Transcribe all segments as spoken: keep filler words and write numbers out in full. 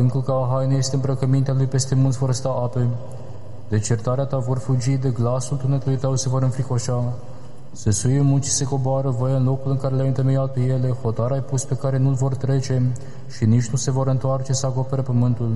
Adâncul ca haine este îmbrăcămintea lui, peste munți vor sta ape. De certarea ta vor fugi, de glasul tunetului tău se vor înfricoșa. Se suie muncii se coboară, voi în locul în care le-ai întemeiat pe ele, hotar ai pus pe care nu-l vor trece și nici nu se vor întoarce să acopere pământul.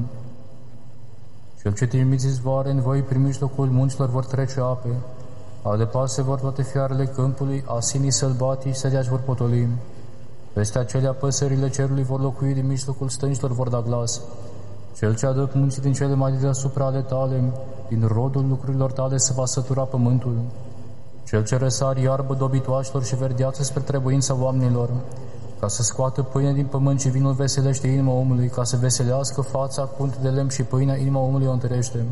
Cel ce trimiți izvoare în voi, prin mijlocul muncilor vor trece ape. Adăpas se vor toate fiarele câmpului, asinii sălbatici săgeaci vor potoli. Peste acelea păsările cerului vor locui, din mijlocul stâncilor vor da glas. Cel ce adă munții din cele mai de deasupra ale tale, din rodul lucrurilor tale se va sătura pământul. Cel ce răsari iarbă dobitoașilor și verdeață spre trebuința oamenilor, ca să scoată pâine din pământ și vinul veselește inima omului, ca să veselească fața cu unt de lemn și pâinea inima omului o întărește.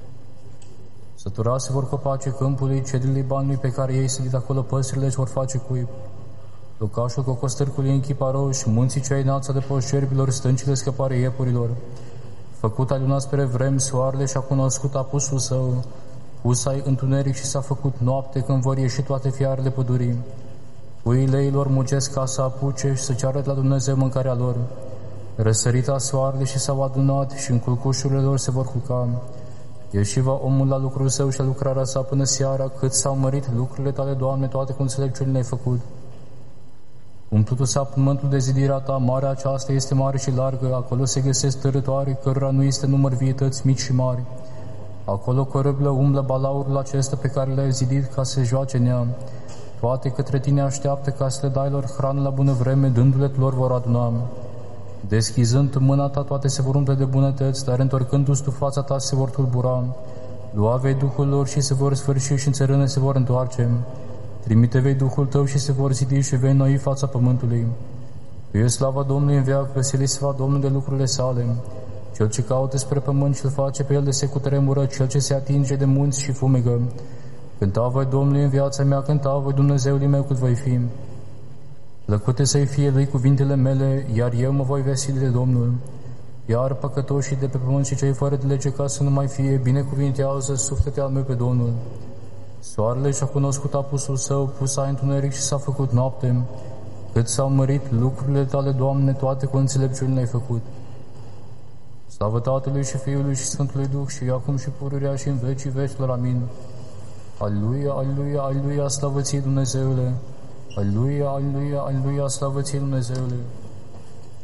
Săturase vor copace câmpului, cedrii Libanului pe care ei sădit acolo, păsările își vor face cuib. Locașul cocostârcului în chiparoși, munții cei înalța de pe șerbilor, stâncile scăpare iepurilor. Făcut a lunat spre vrem, soarele și-a cunoscut apusul său. Pus ai întuneric și s-a făcut noapte, când vor ieși toate fiarele pădurii. Puiile ei lor muncesc ca să apuce și să ceară de la Dumnezeu mâncarea lor. Răsărita soarele și s-au adunat și în culcușurile lor se vor culca. Ieși va omul la lucrul său și la lucrarea sa până seara, cât s-au mărit lucrurile tale, Doamne, toate cu înțelepciunile le-ai făcut. Umplutul s-a pământul de zidirea ta, marea aceasta este mare și largă, acolo se găsesc tărătoare, cărora nu este număr vietăți mici și mari. Acolo corăblă umblă balaurul acesta pe care le-ai zidit ca să joace în ea. Toate către tine așteaptă ca să le dai lor hrană la bună vreme, dându-le lor vor aduna. Deschizând mâna ta, toate se vor umple de bunătăți, dar întorcându-ți tu fața ta se vor tulbura. Lua vei Duhul lor și se vor sfârși și în țărână se vor întoarce. Trimite vei Duhul tău și se vor zidi și vei noi fața pământului. Fie slava Domnului în veac, veseli se va Domnul de lucrurile sale. Cel ce caută spre pământ și-l face pe el de se cutremură, cel ce se atinge de munți și fumegă. Cânta voi Domnului în viața mea, cânta voi Dumnezeului meu cât voi fi. Plăcute să-i fie lui cuvintele mele, iar eu mă voi veseli de Domnul. Iar păcătoșii de pe pământ și cei fără de lege ca să nu mai fie, binecuvintează sufletul al meu pe Domnul. Soarele și-a cunoscut apusul său, pus ai întuneric și s-a făcut noapte. Cât s-au mărit lucrurile tale, Doamne, toate cu înțelepciunile ai făcut. Slavă Tatălui și Fiului și Sfântului Duh și acum și pururea și în vecii vecilor. Amin. Aleluia, aleluia, aleluia, slavă ție Dumnezeule! Aleluia, aleluia, aleluia, slavă ție Dumnezeule!